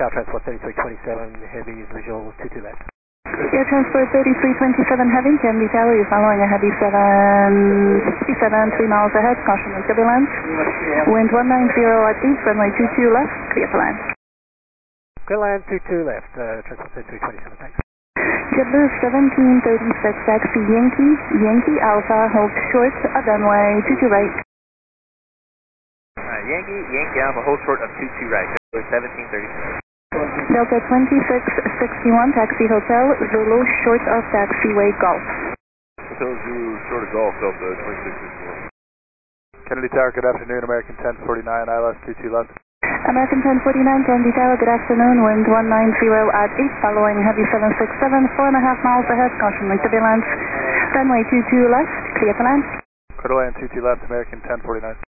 Tower Transport 3327, heavy is visual 22 left. Air Transport 3327 Heavy, Kennedy Tower, you're following a heavy 767, 3 miles ahead, caution with turbulence. Wind 190 at 8, runway 22 left, clear for land. Clear land 22 left, Transport 3327, thanks. JetBlue 1736, taxi Yankee, Yankee Alpha, hold short, runway 22 right. Yankee Alpha, hold short of 22 right, JetBlue 1736. Delta 2661, taxi Hotel, Zulu, short of taxiway Golf. Hotel Zulu, short of Golf, Delta 2661. Kennedy Tower, good afternoon, American 1049, ILS 22 left. American 1049, Kennedy Tower, good afternoon, wind 190 at 8, following heavy 767, 4.5 miles ahead, caution with turbulence. Runway 22 left, clear for land. Clear to land 22 left, American 1049.